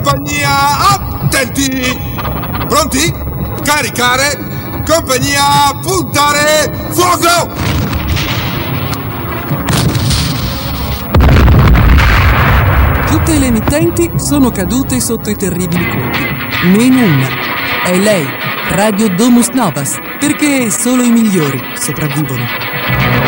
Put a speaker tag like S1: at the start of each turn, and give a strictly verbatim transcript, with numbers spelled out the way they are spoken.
S1: Compagnia, attenti! Pronti? Caricare! Compagnia, puntare, fuoco!
S2: Tutte le emittenti sono cadute sotto i terribili colpi. Meno una. È lei, Radio Domus Novas, perché solo i migliori sopravvivono.